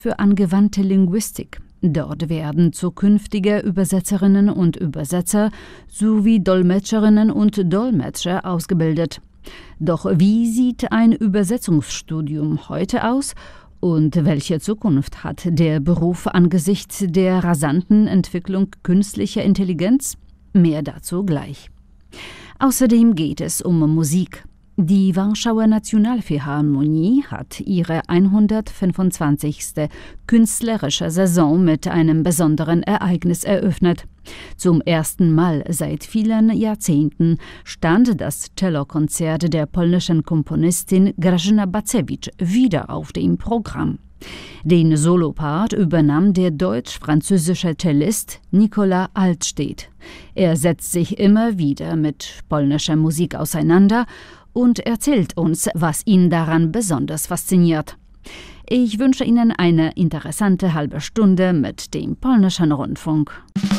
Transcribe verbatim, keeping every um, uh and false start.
für angewandte Linguistik. Dort werden zukünftige Übersetzerinnen und Übersetzer sowie Dolmetscherinnen und Dolmetscher ausgebildet. Doch wie sieht ein Übersetzungsstudium heute aus und welche Zukunft hat der Beruf angesichts der rasanten Entwicklung künstlicher Intelligenz? Mehr dazu gleich. Außerdem geht es um Musik. Die Warschauer Nationalphilharmonie hat ihre hundertfünfundzwanzigste künstlerische Saison mit einem besonderen Ereignis eröffnet. Zum ersten Mal seit vielen Jahrzehnten stand das Cellokonzert der polnischen Komponistin Grażyna Bacewicz wieder auf dem Programm. Den Solopart übernahm der deutsch-französische Cellist Nicolas Altstedt. Er setzt sich immer wieder mit polnischer Musik auseinander und erzählt uns, was ihn daran besonders fasziniert. Ich wünsche Ihnen eine interessante halbe Stunde mit dem Polnischen Rundfunk.